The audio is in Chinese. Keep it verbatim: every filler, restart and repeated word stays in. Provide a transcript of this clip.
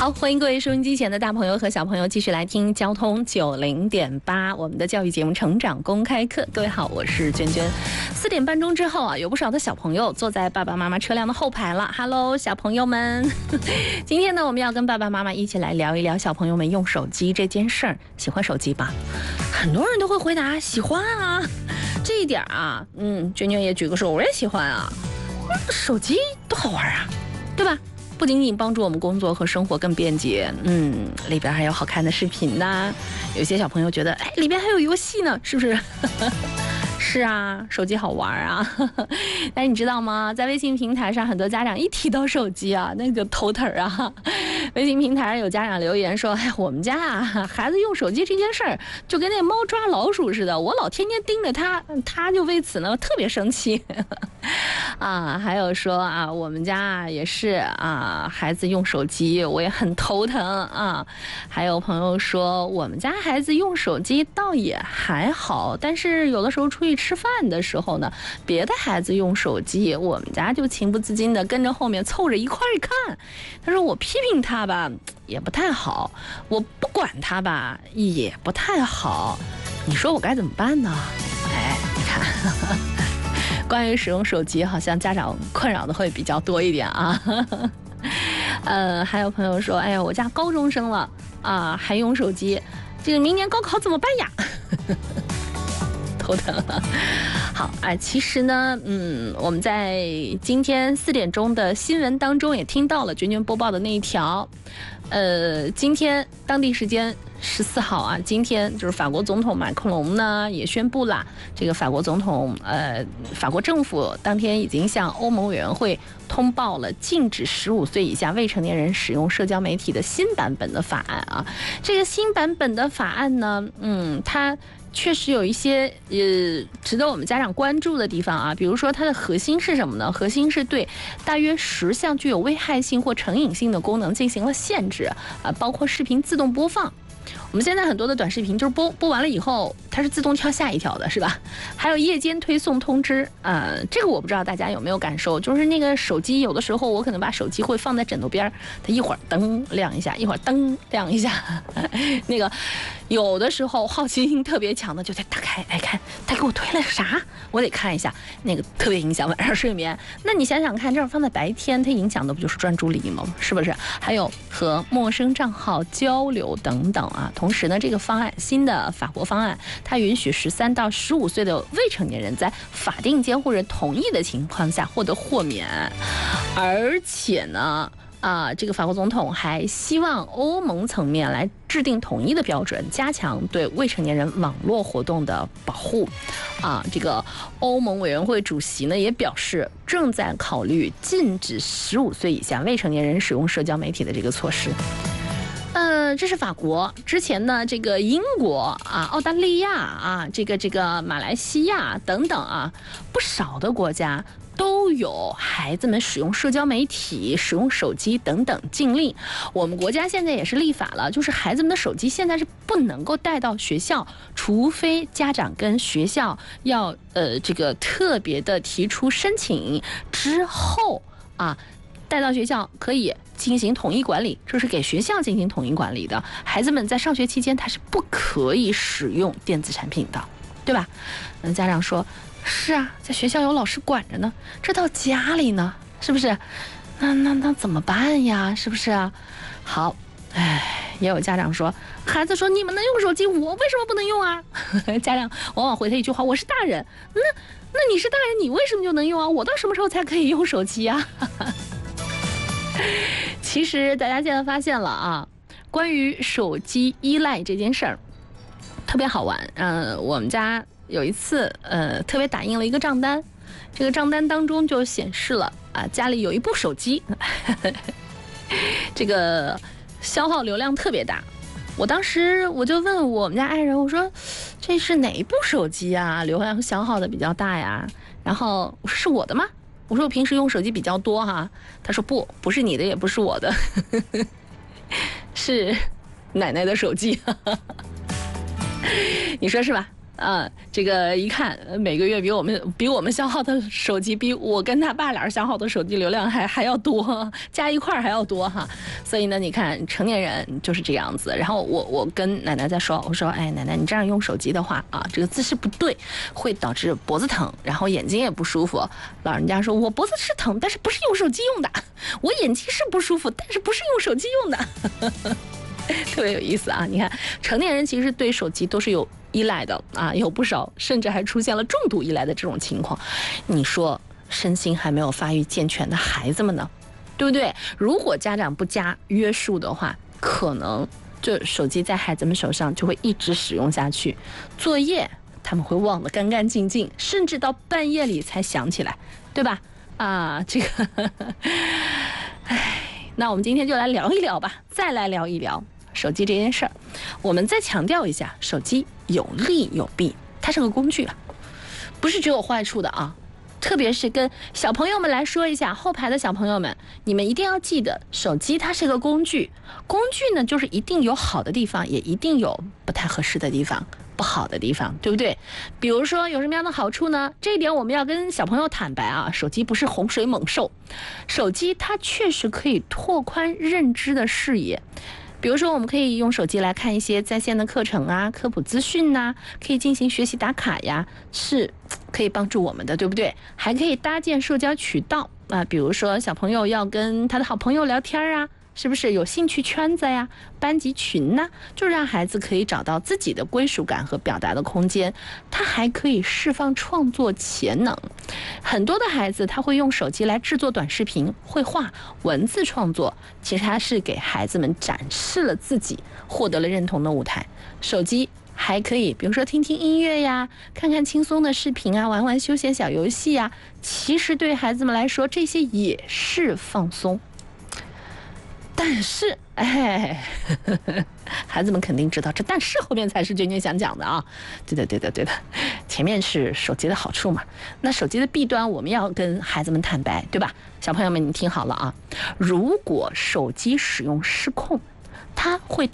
好，欢迎各位收音机前的大朋友和小朋友继续来听交通九零点八，我们的教育节目《成长公开课》。各位好，我是娟娟。四点半钟之后啊，有不少的小朋友坐在爸爸妈妈车辆的后排了。Hello， 小朋友们，今天呢，我们要跟爸爸妈妈一起来聊一聊小朋友们用手机这件事儿。喜欢手机吧？很多人都会回答喜欢啊。这一点啊，嗯，娟娟也举个手，我也喜欢啊。手机多好玩啊，对吧？不仅仅帮助我们工作和生活更便捷，嗯，里边还有好看的视频呐。有些小朋友觉得，哎，里边还有游戏呢，是不是？是啊，手机好玩啊。但是你知道吗？在微信平台上，很多家长一提到手机啊，那个头疼啊。微信平台上有家长留言说，哎，我们家啊孩子用手机这件事儿，就跟那猫抓老鼠似的，我老天天盯着他，他就为此呢特别生气。啊，还有说啊，我们家啊也是啊，孩子用手机我也很头疼啊。还有朋友说，我们家孩子用手机倒也还好，但是有的时候出去吃饭的时候呢，别的孩子用手机，我们家就情不自禁的跟着后面凑着一块看。他说我批评他吧也不太好，我不管他吧也不太好，你说我该怎么办呢？哎，你看。关于使用手机，好像家长困扰的会比较多一点啊。呃，还有朋友说，哎呀，我家高中生了啊，还用手机，这个明年高考怎么办呀？头疼了。好啊、呃，其实呢，嗯，我们在今天四点钟的新闻当中也听到了娟娟播报的那一条。呃，今天当地时间十四号啊，今天就是法国总统马克龙呢也宣布了，这个法国总统呃，法国政府当天已经向欧盟委员会通报了禁止十五岁以下未成年人使用社交媒体的新版本的法案啊。这个新版本的法案呢，嗯，它确实有一些呃值得我们家长关注的地方啊，比如说它的核心是什么呢？核心是对大约十项具有危害性或成瘾性的功能进行了限制啊，包括视频自动播放。我们现在很多的短视频就是播播完了以后，它是自动跳下一条的，是吧？还有夜间推送通知，呃，这个我不知道大家有没有感受，就是那个手机有的时候我可能把手机会放在枕头边，它一会儿噔亮一下，一会儿噔亮一下，那个有的时候好奇心特别强的就得打开，哎看他给我推了啥，我得看一下，那个特别影响晚上睡眠。那你想想看，这儿放在白天，它影响的不就是专注力吗？是不是？还有和陌生账号交流等等啊。同时呢，这个方案新的法国方案，它允许十三到十五岁的未成年人在法定监护人同意的情况下获得豁免，而且呢。啊，这个法国总统还希望欧盟层面来制定统一的标准，加强对未成年人网络活动的保护。啊，这个欧盟委员会主席呢也表示，正在考虑禁止十五岁以下未成年人使用社交媒体的这个措施。呃，这是法国。之前呢，这个英国啊、澳大利亚啊、这个这个马来西亚等等啊，不少的国家都有孩子们使用社交媒体、使用手机等等禁令。我们国家现在也是立法了，就是孩子们的手机现在是不能够带到学校，除非家长跟学校要呃这个特别的提出申请之后啊。带到学校可以进行统一管理，这是给学校进行统一管理的。孩子们在上学期间，他是不可以使用电子产品的，对吧？嗯，家长说，是啊，在学校有老师管着呢，这到家里呢，是不是？那那那怎么办呀？是不是啊？好，哎，也有家长说，孩子说你们能用手机，我为什么不能用啊？家长往往回他一句话，我是大人，那那你是大人，你为什么就能用啊？我到什么时候才可以用手机啊？其实大家现在发现了啊，关于手机依赖这件事儿特别好玩。呃，我们家有一次呃特别打印了一个账单，这个账单当中就显示了啊，家里有一部手机，这个消耗流量特别大。我当时我就问我们家爱人，我说这是哪一部手机啊？流量消耗的比较大呀？然后我说是我的吗？我说我平时用手机比较多哈，他说不，不是你的，也不是我的，是奶奶的手机，你说是吧？ 啊，这个一看每个月比我们比我们消耗的手机，比我跟他爸俩消耗的手机流量还还要多，加一块还要多哈。所以呢，你看成年人就是这样子。然后我我跟奶奶在说，我说哎，奶奶你这样用手机的话啊，这个姿势不对，会导致脖子疼，然后眼睛也不舒服。老人家说我脖子是疼，但是不是用手机用的；我眼睛是不舒服，但是不是用手机用的。特别有意思啊！你看，成年人其实对手机都是有依赖的啊，有不少甚至还出现了重度依赖的这种情况。你说身心还没有发育健全的孩子们呢，对不对？如果家长不加约束的话，可能就手机在孩子们手上就会一直使用下去，作业他们会忘得干干净净，甚至到半夜里才想起来，对吧？啊，这个，唉。那我们今天就来聊一聊吧，再来聊一聊手机这件事儿。我们再强调一下，手机有利有弊，它是个工具啊，不是只有坏处的啊。特别是跟小朋友们来说一下，后排的小朋友们，你们一定要记得，手机它是个工具，工具呢就是一定有好的地方，也一定有不太合适的地方。不好的地方，对不对？比如说有什么样的好处呢？这一点我们要跟小朋友坦白啊，手机不是洪水猛兽，手机它确实可以拓宽认知的视野。比如说我们可以用手机来看一些在线的课程啊，科普资讯呐，可以进行学习打卡呀，是可以帮助我们的，对不对？还可以搭建社交渠道啊，比如说小朋友要跟他的好朋友聊天啊，是不是有兴趣圈子呀、班级群呢？就让孩子可以找到自己的归属感和表达的空间。他还可以释放创作潜能。很多的孩子他会用手机来制作短视频、绘画、文字创作，其实他是给孩子们展示了自己，获得了认同的舞台。手机还可以，比如说听听音乐呀，看看轻松的视频啊，玩玩休闲小游戏啊。其实对孩子们来说，这些也是放松。但是，哎，呵呵孩子们肯定知道，这但是后面才是娟娟想讲的啊！对的，对的，对的，前面是手机的好处嘛，那手机的弊端我们要跟孩子们坦白，对吧？小朋友们，你听好了啊，如果手机使用失控，它会